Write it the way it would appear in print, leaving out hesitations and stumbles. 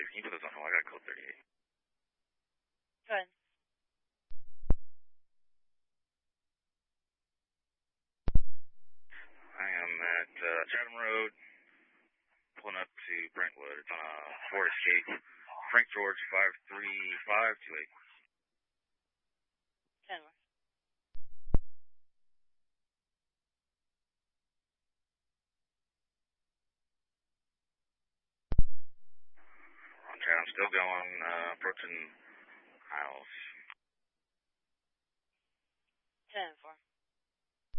Can you put this on hold? I got code 38. Go ahead. I am at Chatham Road, pulling up to Brentwood. It's on a Ford Escape. Frank George 53528. 10 more. On Chatham, still going, approaching Isles. 10-4.